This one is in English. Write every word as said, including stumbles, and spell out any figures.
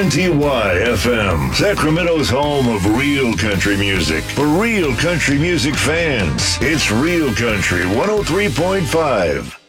K-N-T Y F M, Sacramento's home of real country music. For real country music fans, it's Real Country one oh three point five.